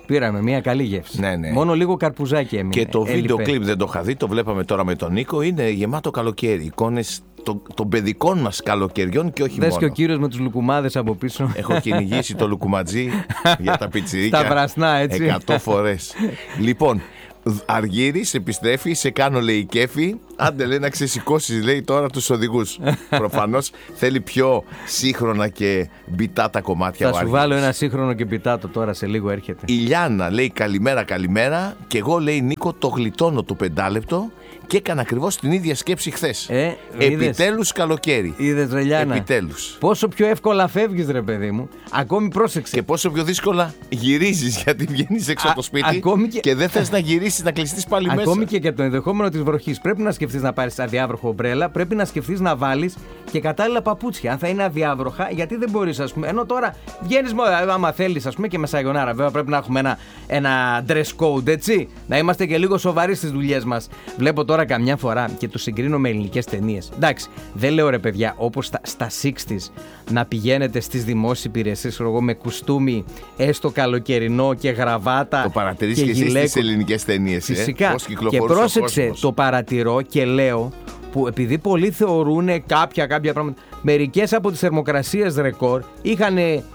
Πήραμε μια καλή γεύση. Ναι. Μόνο λίγο καρπουζάκι έμεινε. Και το βίντεο κλιπ δεν το είχα δει, το βλέπαμε τώρα με τον Νίκο. Είναι γεμάτο καλοκαίρι. Εικόνες των παιδικών μας καλοκαιριών και όχι μόνο. Δες και ο κύριος με τους λουκουμάδες από πίσω. Έχω κυνηγήσει το λουκουματζί για τα πιτσιρίκια. Τα βρασνά, έτσι. 100 φορές. Λοιπόν, Αργύρης επιστρέφει, σε κάνω λέει κέφι. Άντε λέει να ξεσηκώσεις λέει τώρα τους οδηγούς. Προφανώς θέλει πιο σύγχρονα και μπιτά τα κομμάτια. Θα σου βάλω ένα σύγχρονο και μπιτάτο τώρα, σε λίγο έρχεται. Η Λιάννα λέει καλημέρα. Και εγώ λέει Νίκο το γλιτώνω το 5 λεπτό. Και έκανα ακριβώς την ίδια σκέψη χθες. Επιτέλους καλοκαίρι. Είδες ρε Λιάννα. Επιτέλους. Πόσο πιο εύκολα φεύγεις ρε παιδί μου. Ακόμη πρόσεξε. Και πόσο πιο δύσκολα γυρίζεις, γιατί βγαίνεις έξω από το σπίτι και δεν θες να γυρίσεις, να κλειστείς πάλι μέσα. Ακόμη και για το ενδεχόμενο της βροχής. Πρέπει να σκεφτείς να πάρεις αδιάβροχο ομπρέλα. Πρέπει να σκεφτείς να βάλεις και κατάλληλα παπούτσια. Αν θα είναι αδιάβροχα, γιατί δεν μπορείς, ας πούμε. Ενώ τώρα βγαίνεις μόνο, άμα θέλεις, ας πούμε, και με σαγιονάρα. Βέβαια πρέπει να έχουμε ένα dress code, έτσι. Να είμαστε και λίγο σοβαροί στις δουλειές μας. Βλέπω τώρα καμιά φορά και το συγκρίνω με ελληνικές ταινίες. Εντάξει, δεν λέω ρε παιδιά, όπως στα 60's να πηγαίνετε στις δημόσιες υπηρεσίες με κουστούμι, έστω καλοκαιρινό και γραβάτα. Το παρατηρείς και εσύ στις ελληνικές ταινίες. Φυσικά. Και πρόσεξε, το παρατηρώ και λέω, που επειδή πολλοί θεωρούν κάποια πράγματα, μερικές από τις θερμοκρασίες ρεκόρ είχαν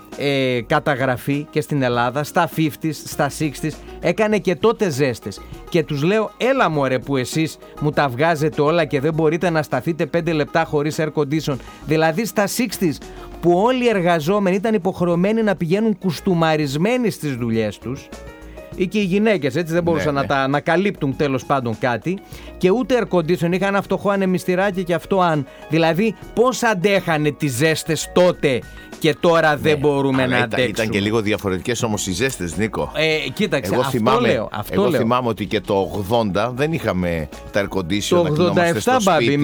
καταγραφεί και στην Ελλάδα στα 50's, στα 60's, έκανε και τότε ζέστες. Και τους λέω, έλα μωρέ που εσείς μου τα βγάζετε όλα και δεν μπορείτε να σταθείτε 5 λεπτά χωρίς air condition. Δηλαδή στα 60's που όλοι οι εργαζόμενοι ήταν υποχρεωμένοι να πηγαίνουν κουστούμαρισμένοι στις δουλειές τους, ή και οι γυναίκες, έτσι, δεν μπορούσαν να καλύπτουν τέλος πάντων κάτι, και ούτε air condition, είχαν ένα φτωχό ανεμιστηράκι και αυτό αν. Δηλαδή πώς αντέχανε τις ζέστες τότε και τώρα δεν μπορούμε να αντέξουμε. Ήταν και λίγο διαφορετικές όμως οι ζέστες, Νίκο. Κοίταξε, εγώ θυμάμαι ότι και το 80 δεν είχαμε τα air condition. Το 87 μπάμπη,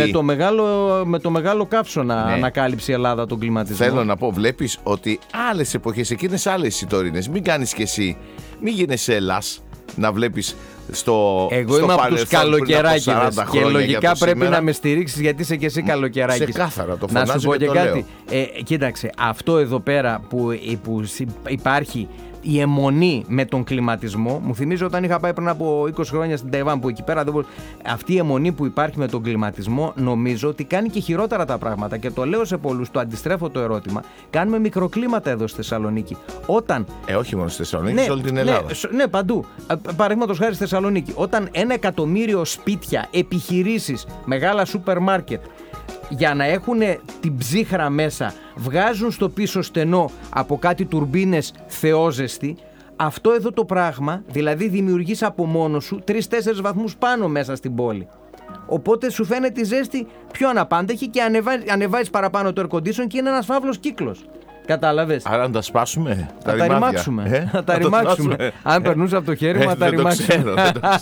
με το μεγάλο καύσωνα ανακάλυψε η Ελλάδα τον κλιματισμό. Θέλω να πω, βλέπεις ότι άλλες εποχές, εκείνες άλλες οι τωρινές. Μην κάνεις κι εσύ, μην γίνεσαι Ελλάς να βλέπεις εγώ είμαι από τους καλοκαιράκηδες και λογικά πρέπει να με στηρίξεις, γιατί είσαι και εσύ καλοκαιράκης. Ξεκάθαρα, το να φωνάζω σου πω και το κάτι. Κοίταξε, αυτό εδώ πέρα που υπάρχει η αιμονή με τον κλιματισμό, μου θυμίζει όταν είχα πάει πριν από 20 χρόνια στην Ταϊβάν, που εκεί πέρα αυτή η αιμονή που υπάρχει με τον κλιματισμό, νομίζω ότι κάνει και χειρότερα τα πράγματα. Και το λέω σε πολλούς, το αντιστρέφω το ερώτημα. Κάνουμε μικροκλίματα εδώ στη Θεσσαλονίκη. Όχι μόνο στη Θεσσαλονίκη, σε όλη την Ελλάδα. Ναι, παντού. Παραδείγματος χάρη στη Θεσσαλονίκη. Όταν 1 εκατομμύριο σπίτια, επιχειρήσεις, μεγάλα σούπερ μάρκετ, για να έχουν την ψύχρα μέσα, βγάζουν στο πίσω στενό από κάτι τουρμπίνες θεόζεστη, αυτό εδώ το πράγμα, δηλαδή δημιουργείς από μόνος σου 3-4 βαθμούς πάνω μέσα στην πόλη. Οπότε σου φαίνεται η ζέστη πιο αναπάντεχη και ανεβάζεις παραπάνω το air condition και είναι ένας φαύλος κύκλος. Κατάλαβες. Άρα να τα σπάσουμε. Θα τα ρημάξουμε. Θα τα ρημάξουμε. Αν περνούσε από το χέρι μου, θα τα ρημάξουμε.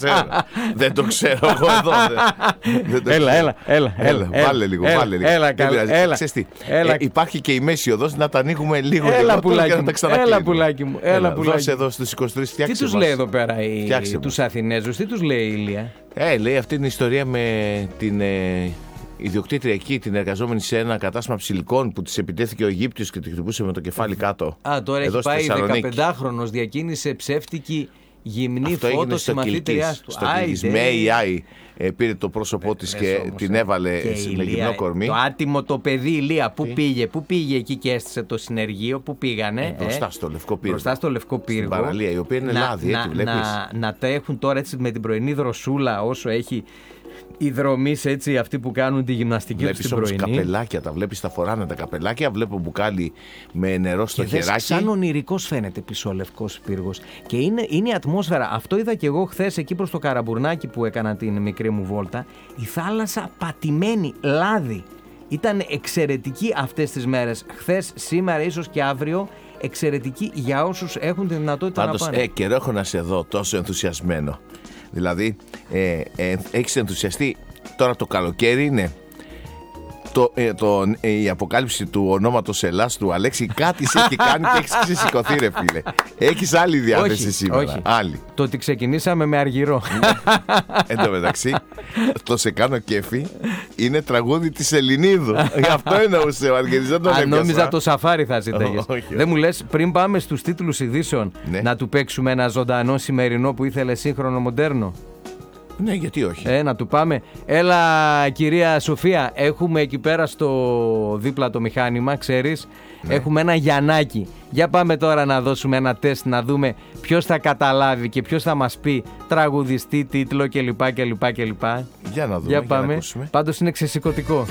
Δεν το ξέρω εγώ εδώ. Έλα. Βάλε λίγο. Ξέρεις τι, υπάρχει και η μέση οδός, να τα ανοίγουμε λίγο και να τα ξανακλείνουμε. Έλα πουλάκι μου. Δώσε εδώ στους 23, φτιάξε μας. Τι τους λέει εδώ πέρα τους Αθηνέζους, τι τους λέει η Ηλία? Λέει αυτή την ιστορία με την ιδιοκτήτρια εκεί, την εργαζόμενη σε ένα κατάστημα ψηλικών, που της επιτέθηκε ο Αιγύπτιος και τη χτυπούσε με το κεφάλι κάτω. Τώρα έχει πάει 15χρονος, διακίνησε ψεύτικη γυμνή φώτο στη μαθήτριάς του. Στο Κιλκής με AI πήρε το πρόσωπό της και την έβαλε με γυμνό κορμί. Το άτιμο το παιδί, Ηλία, πού πήγε εκεί και έστησε το συνεργείο, πού πήγανε? Μπροστά στο Λευκό Πύργο. Μπροστά στο Λευκό Πύργο. Στην παραλία, η οποία είναι λάδι, έτσι βλέπεις. Να τα έχουν τώρα έτσι με την πρωινή δροσούλα, όσο έχει οι δρομείς, έτσι, αυτοί που κάνουν τη γυμναστική τους την πρωινή. Βλέπεις καπελάκια, τα βλέπεις, τα φοράνε τα καπελάκια. Βλέπω μπουκάλι με νερό στο χεράκι. Σαν ονειρικός φαίνεται πίσω ο Λευκός Πύργος. Και είναι η ατμόσφαιρα. Αυτό είδα και εγώ χθες εκεί προς το Καραμπουρνάκι που έκανα την μικρή μου βόλτα. Η θάλασσα πατημένη, λάδι. Ήταν εξαιρετική αυτές τις μέρες. Χθες, σήμερα, ίσως και αύριο. Εξαιρετική για όσους έχουν τη δυνατότητα να πάνε. Καιρό έχω να σε δω τόσο ενθουσιασμένο. Δηλαδή, έχεις ενθουσιαστεί. Τώρα το καλοκαίρι είναι. η αποκάλυψη του ονόματος Ελλάς του Αλέξη κάτι σε έχει κάνει και έχεις ξεσηκωθεί, ρε φίλε. Έχεις άλλη διάθεση σήμερα. Όχι. Άλλη. Το ότι ξεκινήσαμε με Αργυρό. Εν τω μεταξύ, το «Σε κάνω κέφι» είναι τραγούδι της Ελληνίδου. Γι' αυτό εννοούσε ο Αργυρής, δεν τον έπιασα. Νόμιζα το Σαφάρι θα ζητάγες. Δεν μου λες πριν πάμε στους τίτλους ειδήσεων να του παίξουμε ένα ζωντανό σημερινό που ήθελε σύγχρονο μοντέρνο? Ναι, γιατί όχι. Να του πάμε. Έλα, κυρία Σοφία, έχουμε εκεί πέρα στο δίπλα το μηχάνημα, ξέρεις. Έχουμε ένα Γιαννάκι. Για πάμε τώρα να δώσουμε ένα τεστ, να δούμε ποιος θα καταλάβει και ποιος θα μας πει τραγουδιστή, τίτλο κλπ. Για να δούμε. Για πάμε. Να ακούσουμε. Πάντως είναι ξεσηκωτικό.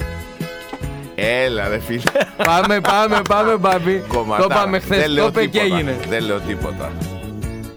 Έλα, ρε φίλε. Πάμε, μπαμπή. Το πάμε χθες, το είπε και έγινε. Δεν λέω τίποτα.